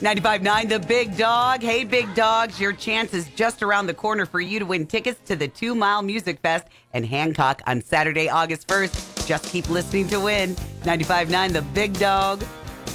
95.9 The Big Dog. Hey, Big Dogs, your chance is just around the corner for you to win tickets to the 2 Mile Music Fest in Hancock on Saturday, August 1st. Just keep listening to win. 95.9 The Big Dog.